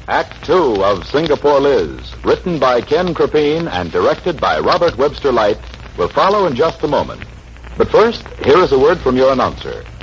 Act Two of Singapore Liz, written by Ken Crepine and directed by Robert Webster Light, will follow in just a moment. But first, here is a word from your announcer.